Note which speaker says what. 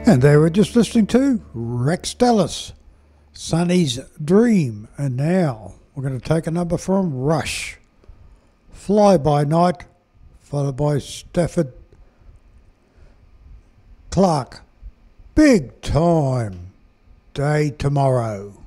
Speaker 1: And they were just listening to Rex Dellis, Sonny's Dream. And now we're going to take a number from Rush, Fly By Night, followed by Stafford Clark, Big Time Day Tomorrow.